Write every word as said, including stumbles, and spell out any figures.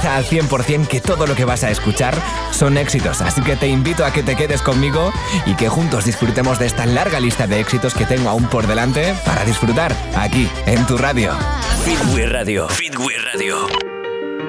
certeza al cien por ciento que todo lo que vas a escuchar son éxitos. Así que te invito a que te quedes conmigo y que juntos disfrutemos de esta larga lista de éxitos que tengo aún por delante para disfrutar aquí, en tu radio. Fitway Radio. Fitway Radio.